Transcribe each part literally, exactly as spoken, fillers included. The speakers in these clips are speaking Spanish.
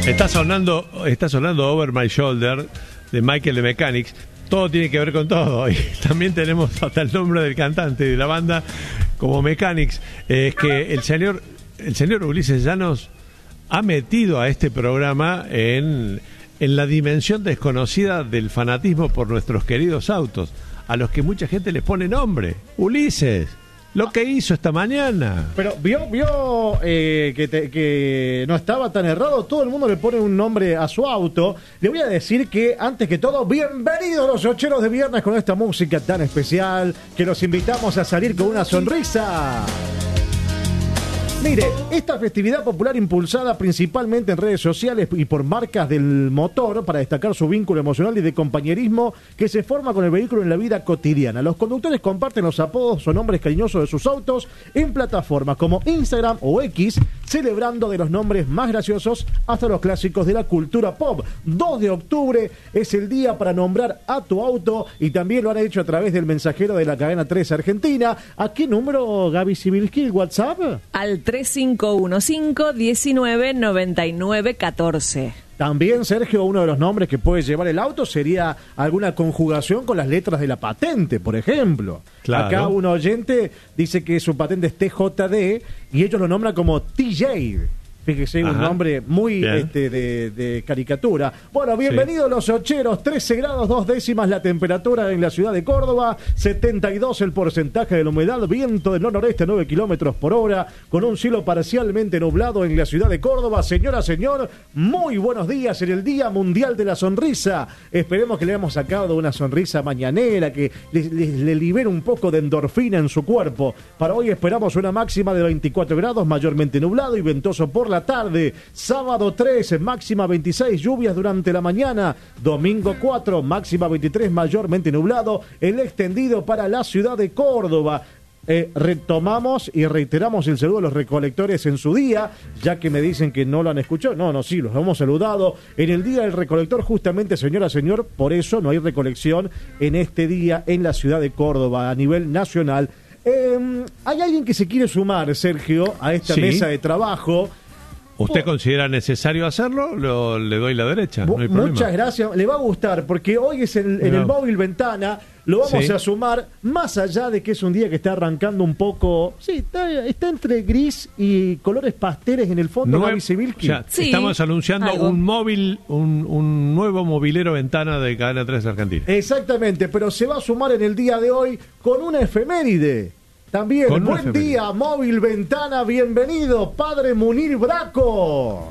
Está sonando, está sonando Over My Shoulder de Michael the Mechanics. Todo tiene que ver con todo. Y también tenemos hasta el nombre del cantante de la banda como Mechanics. Eh, es que el señor, el señor Ulises Llanos ha metido a este programa en, en la dimensión desconocida del fanatismo por nuestros queridos autos, a los que mucha gente les pone nombre. Ulises, lo que hizo esta mañana. Pero vio, vio eh, que, te, que no estaba tan errado. Todo el mundo le pone un nombre a su auto. Le voy a decir que, antes que todo, bienvenidos los ocheros de viernes con esta música tan especial que los invitamos a salir con una sonrisa. Mire, esta festividad popular impulsada principalmente en redes sociales y por marcas del motor para destacar su vínculo emocional y de compañerismo que se forma con el vehículo en la vida cotidiana. Los conductores comparten los apodos o nombres cariñosos de sus autos en plataformas como Instagram o X, celebrando de los nombres más graciosos hasta los clásicos de la cultura pop. dos de octubre es el día para nombrar a tu auto y también lo han hecho a través del mensajero de la cadena tres Argentina. ¿A qué número, Gaby Sibilski, el WhatsApp? Al tres cinco uno cinco, diecinueve, noventa y nueve, catorce. También, Sergio, uno de los nombres que puede llevar el auto sería alguna conjugación con las letras de la patente, por ejemplo. Claro. Acá un oyente dice que su patente es T J D y ellos lo nombran como T J. Fíjese, Ajá. un nombre muy este, de, de caricatura. Bueno, bienvenidos sí. los ocheros. trece grados, dos décimas la temperatura en la ciudad de Córdoba. setenta y dos el porcentaje de la humedad. Viento del noroeste, nueve kilómetros por hora. Con un cielo parcialmente nublado en la ciudad de Córdoba. Señora, señor, muy buenos días en el Día Mundial de la Sonrisa. Esperemos que le hayamos sacado una sonrisa mañanera, que le, le, le libere un poco de endorfina en su cuerpo. Para hoy esperamos una máxima de veinticuatro grados, mayormente nublado y ventoso por la tarde. Sábado tres, máxima veintiséis, lluvias durante la mañana. Domingo cuatro, máxima veintitrés, mayormente nublado. El extendido para la ciudad de Córdoba. Eh, retomamos y reiteramos el saludo a los recolectores en su día, ya que me dicen que no lo han escuchado. No, no, sí, los hemos saludado en el Día del Recolector, justamente, señora, señor, por eso no hay recolección en este día en la ciudad de Córdoba a nivel nacional. Eh, ¿Hay alguien que se quiere sumar, Sergio, a esta sí. mesa de trabajo? ¿Usted considera necesario hacerlo? Lo, le doy la derecha, no hay problema. Muchas gracias, le va a gustar, porque hoy es el, en el móvil Ventana, lo vamos sí. a sumar, más allá de que es un día que está arrancando un poco, sí, está, está entre gris y colores pasteles en el fondo, Gaby Sibilski. O sea, sí, estamos anunciando algo. un móvil, un, un nuevo movilero Ventana de Cadena tres Argentina. Exactamente, pero se va a sumar en el día de hoy con una efeméride. También, Con buen día, Móvil Ventana, bienvenido, padre Munir Braco.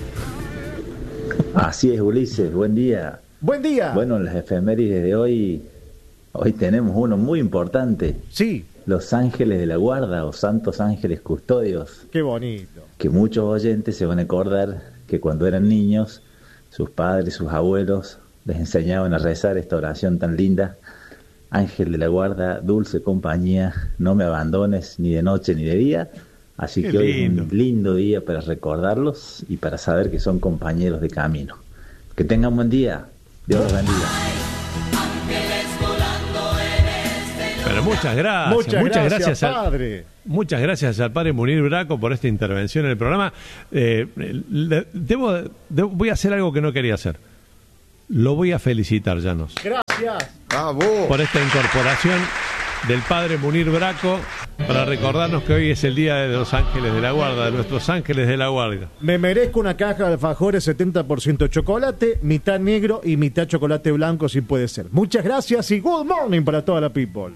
Así es, Ulises, buen día. Buen día. Bueno, las efemérides de hoy, hoy tenemos uno muy importante. Sí. Los ángeles de la guarda o santos ángeles custodios. Qué bonito. Que muchos oyentes se van a acordar que cuando eran niños, sus padres, sus abuelos, les enseñaban a rezar esta oración tan linda. Ángel de la guarda, dulce compañía, no me abandones ni de noche ni de día. Así Qué que hoy lindo. es un lindo día para recordarlos y para saber que son compañeros de camino. Que tengan buen día. Dios los bendiga. Pero muchas gracias. Muchas, muchas gracias, gracias al, padre. Muchas gracias al padre Munir Braco por esta intervención en el programa. Eh, debo, debo, voy a hacer algo que no quería hacer. Lo voy a felicitar, Llanos. Gracias. Bravo. Por esta incorporación del padre Munir Braco para recordarnos que hoy es el día de los ángeles de la guarda, de nuestros ángeles de la guardia. Me merezco una caja de alfajores setenta por ciento chocolate, mitad negro y mitad chocolate blanco si puede ser. Muchas gracias y good morning para toda la people.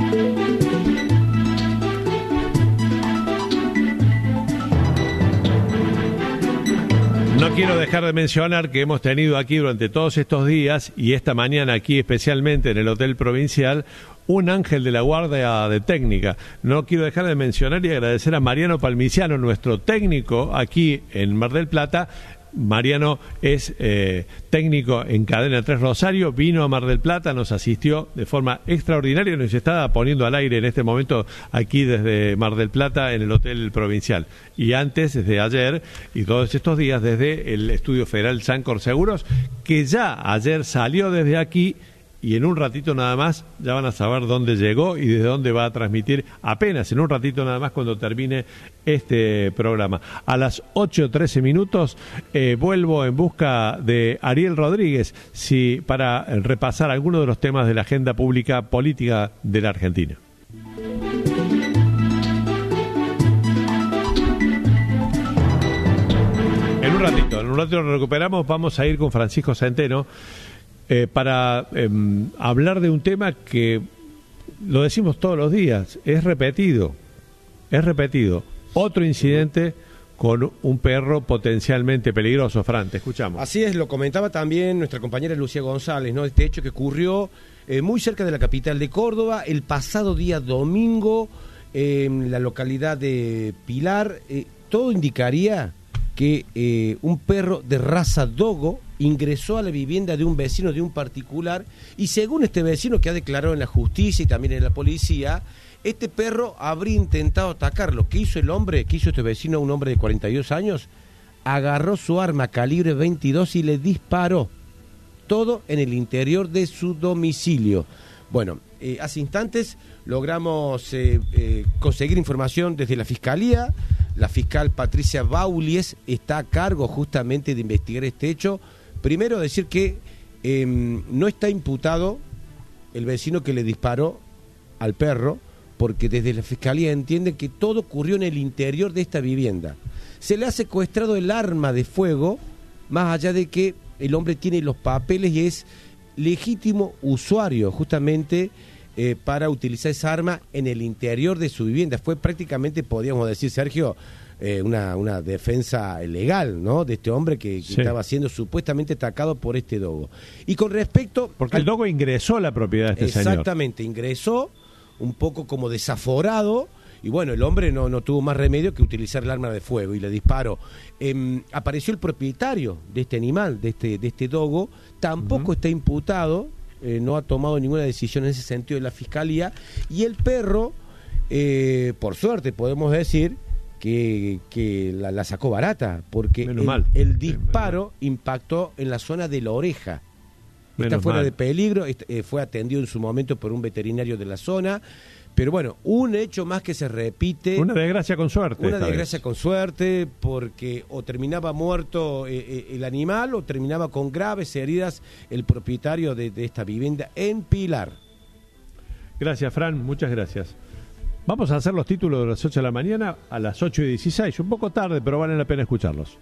No quiero dejar de mencionar que hemos tenido aquí durante todos estos días y esta mañana aquí especialmente en el Hotel Provincial un ángel de la guardia de técnica. No quiero dejar de mencionar y agradecer a Mariano Palmiciano, nuestro técnico aquí en Mar del Plata. Mariano es eh, técnico en Cadena tres Rosario, vino a Mar del Plata, nos asistió de forma extraordinaria y nos está poniendo al aire en este momento aquí desde Mar del Plata en el Hotel Provincial. Y antes, desde ayer y todos estos días, desde el Estudio Federal Sancor Seguros, que ya ayer salió desde aquí y en un ratito nada más ya van a saber dónde llegó y desde dónde va a transmitir, apenas en un ratito nada más cuando termine este programa. A las ocho trece minutos eh, vuelvo en busca de Ariel Rodríguez si, para repasar algunos de los temas de la agenda pública política de la Argentina. En un ratito, en un ratito lo recuperamos, vamos a ir con Francisco Centeno eh, para eh, hablar de un tema que lo decimos todos los días, es repetido, es repetido. Otro incidente con un perro potencialmente peligroso. Fran, te escuchamos. Así es, lo comentaba también nuestra compañera Lucía González, ¿no? Este hecho que ocurrió eh, muy cerca de la capital de Córdoba el pasado día domingo eh, en la localidad de Pilar. Eh, todo indicaría que eh, un perro de raza dogo ingresó a la vivienda de un vecino de un particular y según este vecino que ha declarado en la justicia y también en la policía, este perro habría intentado atacarlo. ¿Qué hizo el hombre? ¿Qué hizo este vecino, un hombre de cuarenta y dos años? Agarró su arma calibre veintidós y le disparó. Todo en el interior de su domicilio. Bueno, eh, hace instantes logramos eh, eh, conseguir información desde la Fiscalía. La fiscal Patricia Baulies está a cargo justamente de investigar este hecho. Primero decir que eh, no está imputado el vecino que le disparó al perro, porque desde la Fiscalía entienden que todo ocurrió en el interior de esta vivienda. Se le ha secuestrado el arma de fuego, más allá de que el hombre tiene los papeles y es legítimo usuario justamente eh, para utilizar esa arma en el interior de su vivienda. Fue prácticamente, podríamos decir, Sergio, eh, una, una defensa legal, ¿no?, de este hombre que, que sí. estaba siendo supuestamente atacado por este dogo. Y con respecto... Porque al... el dogo ingresó a la propiedad de este Exactamente, señor. Exactamente, ingresó un poco como desaforado, y bueno, el hombre no, no tuvo más remedio que utilizar el arma de fuego y le disparó. Eh, apareció el propietario de este animal, de este, de este dogo, tampoco uh-huh. está imputado, eh, no ha tomado ninguna decisión en ese sentido de la Fiscalía, y el perro, eh, por suerte podemos decir, que, que la, la sacó barata, porque el, el disparo sí, impactó en la zona de la oreja. Está Menos fuera mal. de peligro, eh, fue atendido en su momento por un veterinario de la zona, pero bueno, un hecho más que se repite. Una desgracia con suerte. Una desgracia vez. con suerte, porque o terminaba muerto eh, eh, el animal o terminaba con graves heridas el propietario de, de esta vivienda en Pilar. Gracias, Fran, muchas gracias. Vamos a hacer los títulos de las ocho de la mañana a las ocho y dieciséis, un poco tarde, pero vale la pena escucharlos.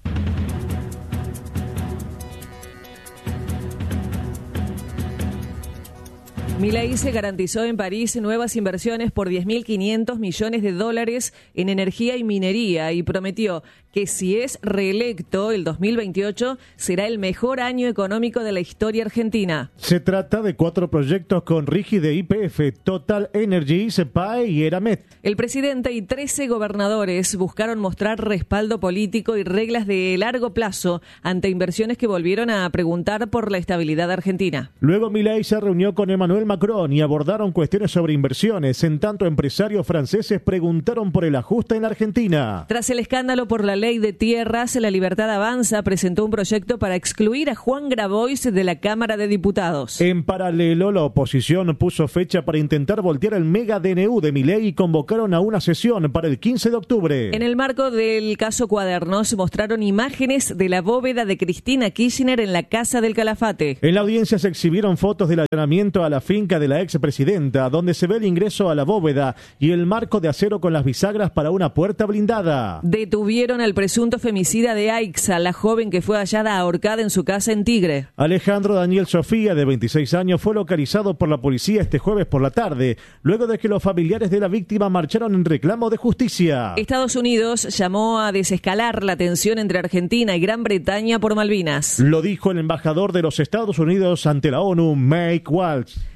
Milei se garantizó en París nuevas inversiones por diez mil quinientos millones de dólares en energía y minería y prometió que si es reelecto el dos mil veintiocho será el mejor año económico de la historia argentina. Se trata de cuatro proyectos con RIGI de Y P F, Total Energy, CEPAE y Eramet. El presidente y trece gobernadores buscaron mostrar respaldo político y reglas de largo plazo ante inversiones que volvieron a preguntar por la estabilidad argentina. Luego Milei se reunió con Emmanuel Macron y abordaron cuestiones sobre inversiones. En tanto, empresarios franceses preguntaron por el ajuste en la Argentina. Tras el escándalo por la ley de tierras, La Libertad Avanza presentó un proyecto para excluir a Juan Grabois de la Cámara de Diputados. En paralelo, la oposición puso fecha para intentar voltear el mega D N U de Milei y convocaron a una sesión para el quince de octubre. En el marco del caso Cuadernos, mostraron imágenes de la bóveda de Cristina Kirchner en la Casa del Calafate. En la audiencia se exhibieron fotos del allanamiento a la finca de la expresidenta, donde se ve el ingreso a la bóveda y el marco de acero con las bisagras para una puerta blindada. Detuvieron al presunto femicida de Aixa, la joven que fue hallada ahorcada en su casa en Tigre. Alejandro Daniel Sofía, de veintiséis años, fue localizado por la policía este jueves por la tarde, luego de que los familiares de la víctima marcharon en reclamo de justicia. Estados Unidos llamó a desescalar la tensión entre Argentina y Gran Bretaña por Malvinas. Lo dijo el embajador de los Estados Unidos ante la ONU, Mike Waltz.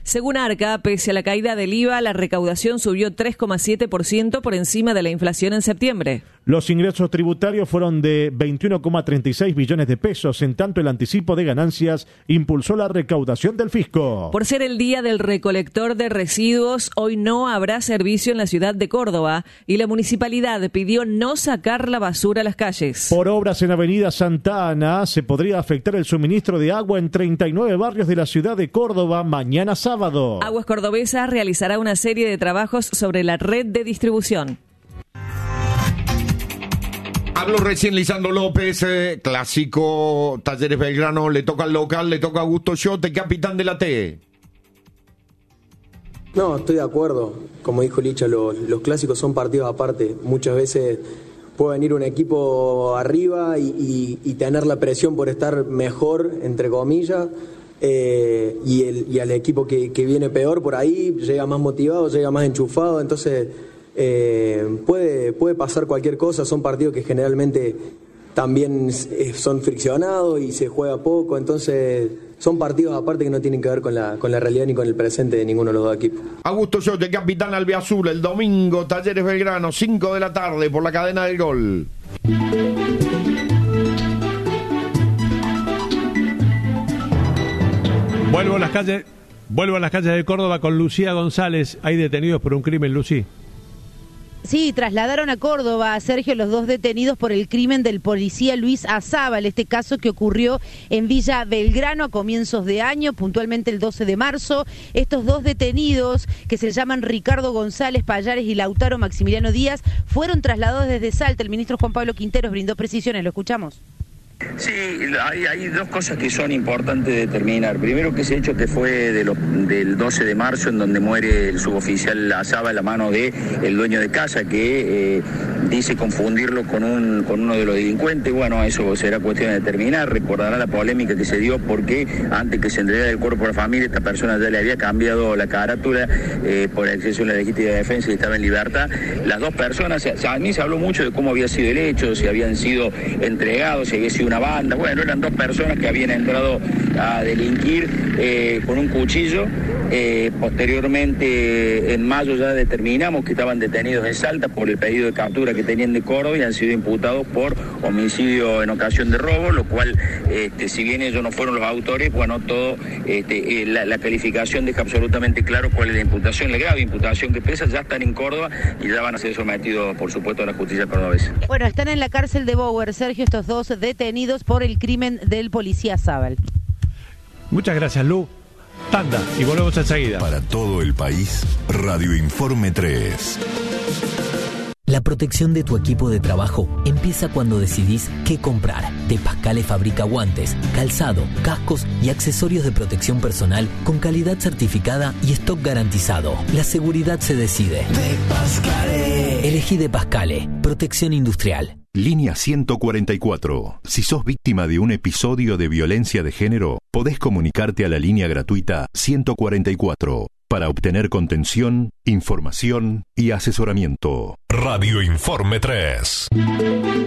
Según Arca, pese a la caída del I V A, la recaudación subió tres coma siete por ciento por encima de la inflación en septiembre. Los ingresos tributarios fueron de veintiuno coma treinta y seis billones de pesos, en tanto el anticipo de ganancias impulsó la recaudación del fisco. Por ser el día del recolector de residuos, hoy no habrá servicio en la ciudad de Córdoba y la municipalidad pidió no sacar la basura a las calles. Por obras en Avenida Santa Ana se podría afectar el suministro de agua en treinta y nueve barrios de la ciudad de Córdoba mañana sábado. Aguas Cordobesas realizará una serie de trabajos sobre la red de distribución. Habló recién Lisandro López, eh, clásico Talleres Belgrano, le toca al local, le toca a Augusto Schotte, capitán de la T. No, estoy de acuerdo. Como dijo Licha, los, los clásicos son partidos aparte. Muchas veces puede venir un equipo arriba y, y, y tener la presión por estar mejor, entre comillas, eh, y, el, y al equipo que, que viene peor por ahí llega más motivado, llega más enchufado, entonces... Eh, puede, puede pasar cualquier cosa, son partidos que generalmente también eh, son friccionados y se juega poco, entonces son partidos aparte que no tienen que ver con la, con la realidad ni con el presente de ninguno de los dos equipos. Augusto Schotte, capitán albiazul, el domingo, Talleres Belgrano, cinco de la tarde por la cadena del Gol. Vuelvo a las calles, vuelvo a las calles de Córdoba con Lucía González. Hay detenidos por un crimen, Lucy. Sí, trasladaron a Córdoba a Sergio los dos detenidos por el crimen del policía Luis Azábal, este caso que ocurrió en Villa Belgrano a comienzos de año, puntualmente el doce de marzo. Estos dos detenidos, que se llaman Ricardo González Payares y Lautaro Maximiliano Díaz, fueron trasladados desde Salta. El ministro Juan Pablo Quinteros brindó precisiones, lo escuchamos. Sí, hay, hay dos cosas que son importantes determinar. Primero, que ese hecho que fue de lo, del doce de marzo, en donde muere el suboficial Azábal a la mano de el dueño de casa, que eh, dice confundirlo con un con uno de los delincuentes. Bueno, eso será cuestión de determinar. Recordará la polémica que se dio porque antes que se entregara el cuerpo a la familia, esta persona ya le había cambiado la carátula eh, por exceso de la legítima defensa y estaba en libertad. Las dos personas, a mí se habló mucho de cómo había sido el hecho, si habían sido entregados, si había sido una banda. Bueno, eran dos personas que habían entrado a delinquir eh, con un cuchillo. Eh, posteriormente, en mayo ya determinamos que estaban detenidos en Salta por el pedido de captura que tenían de Córdoba y han sido imputados por homicidio en ocasión de robo, lo cual, este, si bien ellos no fueron los autores, bueno, todo este, eh, la, la calificación deja absolutamente claro cuál es la imputación, la grave imputación que pesa. Ya están en Córdoba y ya van a ser sometidos, por supuesto, a la justicia cordobesa. Bueno, están en la cárcel de Bower, Sergio, estos dos detenidos por el crimen del policía Azábal. Muchas gracias, Lu. Tanda, y volvemos enseguida. Para todo el país, Radio Informe tres. La protección de tu equipo de trabajo empieza cuando decidís qué comprar. De Pascale fabrica guantes, calzado, cascos y accesorios de protección personal con calidad certificada y stock garantizado. La seguridad se decide. De Pascale. Elegí De Pascale. Protección industrial. Línea ciento cuarenta y cuatro. Si sos víctima de un episodio de violencia de género, podés comunicarte a la línea gratuita ciento cuarenta y cuatro para obtener contención, información y asesoramiento. Radio Informe tres.